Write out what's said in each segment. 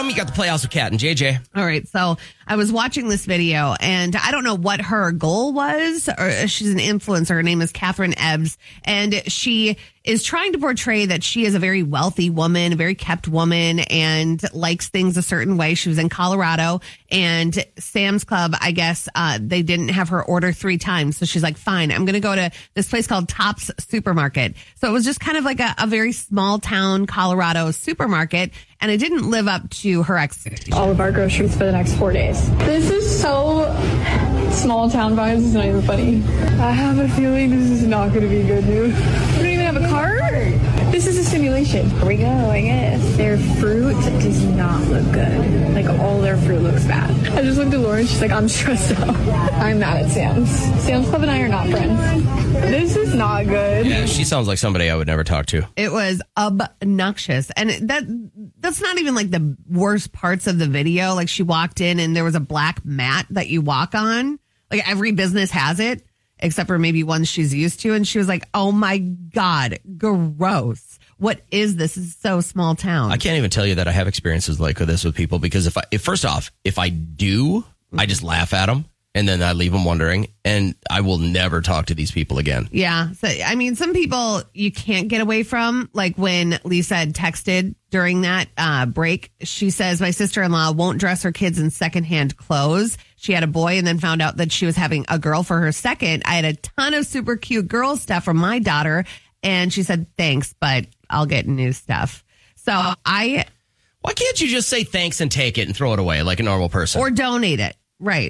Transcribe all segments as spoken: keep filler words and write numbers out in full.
You got the Playhouse with Kat and J J. All right. So I was watching this video and I don't know what her goal was. Or she's an influencer. Her name is Catherine Ebbs. And she is trying to portray that she is a very wealthy woman, a very kept woman, and likes things a certain way. She was in Colorado, and Sam's Club, I guess, uh, they didn't have her order three times. So she's like, fine, I'm going to go to this place called Tops Supermarket. So it was just kind of like a, a very small town Colorado supermarket, and it didn't live up to her expectations. All of our groceries for the next four days. This is so small town vibes. It's not even funny. I have a feeling this is not going to be good news. We don't even have a cart. This is a simulation. Here we go, I guess. Their fruit does not look good. Like, all their fruit looks bad. I just looked at Lauren. She's like, I'm stressed out. I'm mad at Sam's. Sam's Club and I are not friends. This is not good. Yeah, she sounds like somebody I would never talk to. It was obnoxious. And that that's not even like the worst parts of the video. Like, she walked in and there was a black mat that you walk on. Like, every business has it, except for maybe ones she's used to. And she was like, oh my God, gross. What is this? This is so small town. I can't even tell you that I have experiences like this with people, because if I, if first off, if I do, I just laugh at them and then I leave them wondering, and I will never talk to these people again. Yeah. So, I mean, some people you can't get away from, like when Lisa had texted during that uh, break, she says, my sister-in-law won't dress her kids in secondhand clothes. She had a boy and then found out that she was having a girl for her second. I had a ton of super cute girl stuff from my daughter. And she said, thanks, but I'll get new stuff. So I... Why can't you just say thanks and take it and throw it away like a normal person? Or donate it. Right.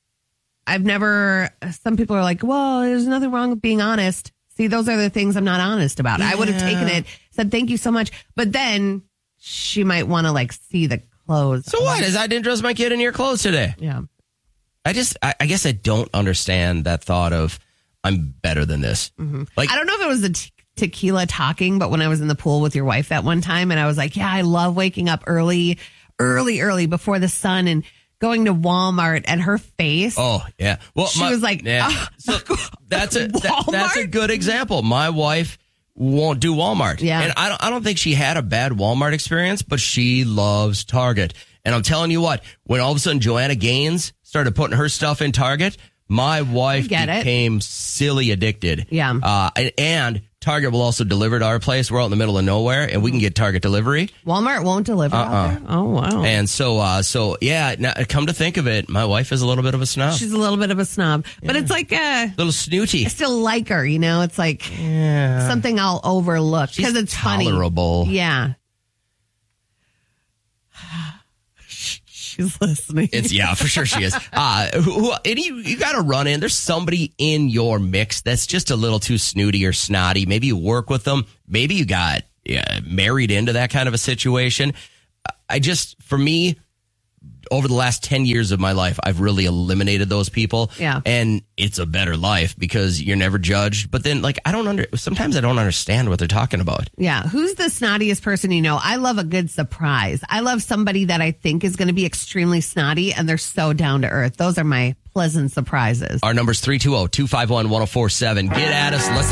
I've never... Some people are like, well, there's nothing wrong with being honest. See, those are the things I'm not honest about. Yeah. I would have taken it, said thank you so much. But then she might want to like see the clothes. So what? Is I didn't dress my kid in your clothes today? Yeah. I just, I, I guess I don't understand that thought of I'm better than this. Mm-hmm. Like, I don't know if it was the te- tequila talking, but when I was in the pool with your wife that one time and I was like, yeah, I love waking up early, early, early before the sun and going to Walmart, and her face. Oh, yeah. Well, she my, was like, yeah. oh, so that's a, that, Walmart? that's a good example. My wife won't do Walmart. Yeah. And I don't, I don't think she had a bad Walmart experience, but she loves Target. And I'm telling you what, when all of a sudden Joanna Gaines started putting her stuff in Target, my wife became it. silly addicted. Yeah. Uh, and, and Target will also deliver to our place. We're out in the middle of nowhere, and we can get Target delivery. Walmart won't deliver uh-uh. out there? Oh, wow. And so, uh, so yeah, now, come to think of it, my wife is a little bit of a snob. She's a little bit of a snob. Yeah. But it's like a... little snooty. I still like her, you know? It's like yeah. something I'll overlook. Because it's tolerable. Funny. Yeah. She's listening. It's yeah, for sure she is. Uh, who, and you, you got to run in. There's somebody in your mix that's just a little too snooty or snotty. Maybe you work with them. Maybe you got yeah, married into that kind of a situation. I just, for me, over the last ten years of my life, I've really eliminated those people. Yeah. And it's a better life because you're never judged. But then, like, I don't under, sometimes I don't understand what they're talking about. Yeah. Who's the snottiest person you know? I love a good surprise. I love somebody that I think is going to be extremely snotty and they're so down to earth. Those are my pleasant surprises. Our number's three two zero, two five one, one zero four seven. Get at us. Let's